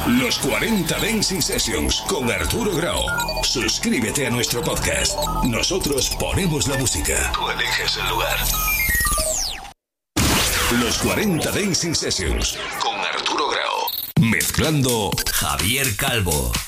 Los 40 Dancing Sessions con Arturo Grau. Suscríbete a nuestro podcast. Nosotros ponemos la música. Tú eliges el lugar. Los 40 Dancing Sessions con Arturo Grau. Mezclando Javier Calvo.